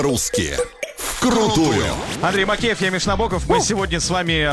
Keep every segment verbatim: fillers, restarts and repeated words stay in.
Русские. Вкрутую. Андрей Макеев, я Миш Набоков. Мы сегодня с вами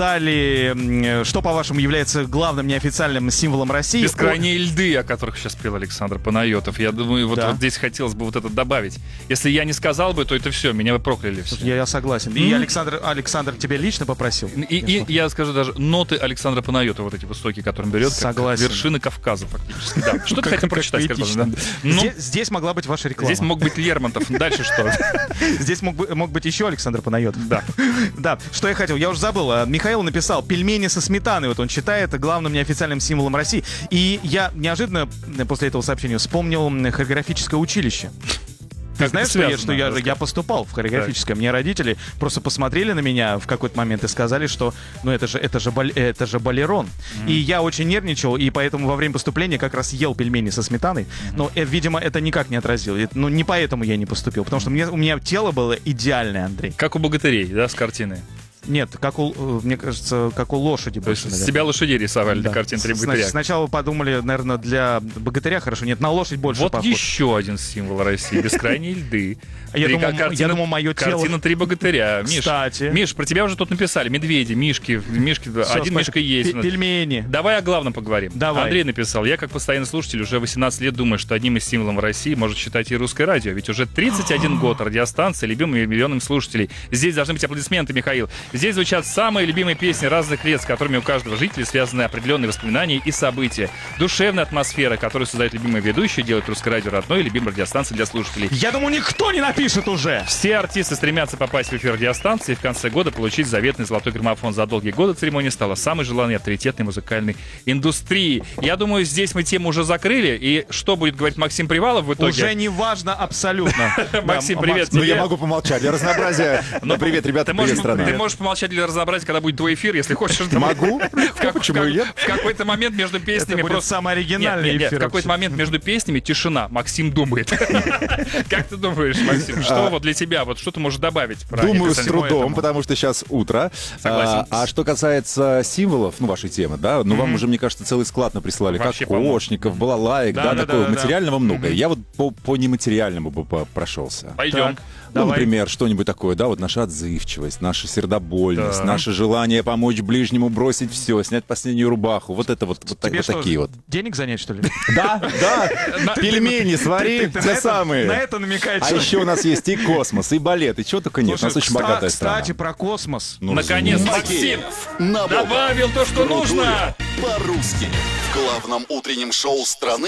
обсуждали, что, по-вашему, является главным неофициальным символом России. Бескрайние льды, о которых сейчас пел Александр Панайотов. Я думаю, вот, Да. вот здесь хотелось бы вот это добавить. Если я не сказал бы, то это все, меня бы прокляли все. Я, я согласен. И Александр, Александр тебя лично попросил. И, и я скажу даже ноты Александра Панайотова, вот эти высокие, которые он берет, как Согласен. вершины Кавказа фактически. Да. Что ты Как- хотел как прочитать? скажи, поэтично. пожалуйста? Ну, Здесь, здесь могла быть ваша реклама. здесь мог быть Лермонтов. Дальше что? Здесь мог, бы- мог быть еще Александр Панайотов. Да. Да, что я хотел, я уже забыл. а, Михаил написал пельмени со сметаной. Вот он считает главным неофициальным символом России. И я неожиданно после этого сообщения вспомнил м, хореографическое училище. Ты Как знаешь, это что, я, связано, что я, расскажи. я поступал в хореографическое. Мне родители просто посмотрели на меня в какой-то момент и сказали, что ну это же, это же, бол- это же балерон. И я очень нервничал, и поэтому во время поступления как раз ел пельмени со сметаной. Но, э, видимо, это никак не отразило. Это- Ну, не поэтому я не поступил. Потому что мне, у меня тело было идеальное, Андрей. Как у богатырей, да, с картины. Нет, как у, э, мне кажется, как у лошади То больше, есть наверное. себя лошадей рисовали Да. для картин «Три Сна- богатыря». Сначала подумали, наверное, для богатыря хорошо. Нет, на лошадь больше Вот похож. еще один символ России. Бескрайние льды. Я Три- думал, картина- я думал, мое тело... Картина «Три богатыря». Миш, Кстати. Миш, про тебя уже тут написали. Медведи, мишки, мишки. Всё, один спасибо. мишка есть. Пе- Пельмени. Давай о главном поговорим. Давай. Андрей написал: я, как постоянный слушатель, уже восемнадцать лет думаю, что одним из символов России может считать и русское радио. Ведь уже тридцать один год радиостанция, любимые миллионами слушателей. Здесь должны быть аплодисменты, Михаил. Здесь звучат самые любимые песни разных лет, с которыми у каждого жителя связаны определенные воспоминания и события. Душевная атмосфера, которую создают любимые ведущие, делает русское радио родной и любимой радиостанцией для слушателей. Я думаю, никто не напишет уже. Все артисты стремятся попасть в эфир радиостанции и в конце года получить заветный золотой граммофон. За долгие годы церемония стала самой желанной и авторитетной музыкальной индустрии. Я думаю, здесь мы тему уже закрыли. И что будет говорить Максим Привалов в итоге? Уже не важно абсолютно. Максим, Да, привет Ну, тебе. я могу помолчать. Для разнообразия. Ну, привет, ребята, Ты можешь, привет, страна. ты можешь помолчать для разнообразия, когда будет твой эфир, если хочешь. Могу? В, как- Почему в как- нет? в какой-то момент между Это песнями будет просто... самый Нет, оригинальный нет, нет, эфир. в какой-то момент между песнями тишина. Максим думает. Как ты думаешь, Максим, что вот для тебя, вот что ты можешь добавить? про Думаю, с неофициальный трудом, поэтому? потому что сейчас утро. Согласен. А, а что касается символов, ну, вашей темы, да, ну, вам уже, мне кажется, целый склад наприслали. Вообще, по-моему. Кокошников, балалаек, Да, да, да, такого да, да, да. материального много. Я вот по, по нематериальному бы по- прошелся. Пойдем. Так, Ну, давай. например, что-нибудь такое, да, вот наша отзывчивость, наша сердобольность, Да. наше желание помочь ближнему, бросить все, снять последнюю рубаху. Вот это вот, вот, так- Тебе вот что, такие вот. денег занять, что ли? Да, да, пельмени свари, Ты на те это- самые. На это намекаешь. А что ли? еще у нас есть и космос, и балет, и чего только нет. Слушай, у нас очень кста- богатая страна. Кстати, про космос. Ну, Наконец, разумеется. Максим Набоков. добавил то, что Вкрутую. нужно. По-русски. В главном утреннем шоу страны